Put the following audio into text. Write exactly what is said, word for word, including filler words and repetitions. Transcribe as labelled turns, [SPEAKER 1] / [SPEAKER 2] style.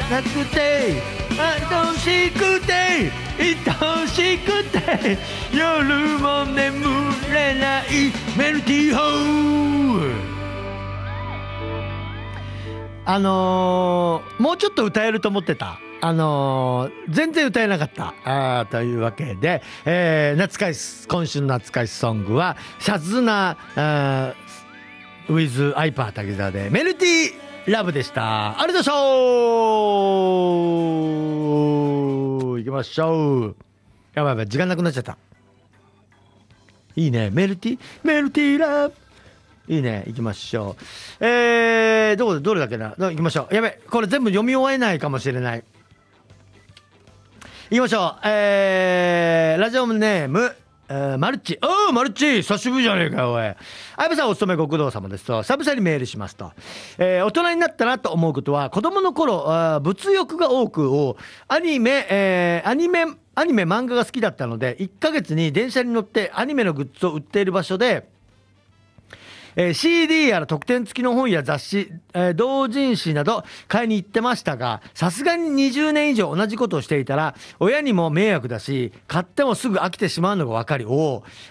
[SPEAKER 1] なくて愛しくて愛しくて夜も眠れないメルティーホー。あのー、もうちょっと歌えると思ってた。あのー、全然歌えなかった。あというわけで、えー、懐かし今週の懐かしソングはシャズナー with アイパー滝沢でメルティーラブでした。ありがとうございました。行きましょう。やばいやばい、時間なくなっちゃった。いいね、メルティメルティーラブいいね。行きましょう。えー、どこどれだっけな。行きましょう。やべ、これ全部読み終えないかもしれない。行きましょう。えー、ラジオネーム、えー、マルチ。おー、マルチ久しぶりじゃねえかよ、おい。相部さんお勤めご苦労様ですと、久々にメールしますと。えー、大人になったなと思うことは、子供の頃、あ物欲が多く、アニメ、えー、アニメ、アニメ漫画が好きだったので、いっかげつに電車に乗ってアニメのグッズを売っている場所で、えー、シーディー やら特典付きの本や雑誌、えー、同人誌など買いに行ってましたが、さすがににじゅうねん以上同じことをしていたら親にも迷惑だし、買ってもすぐ飽きてしまうのが分かり、お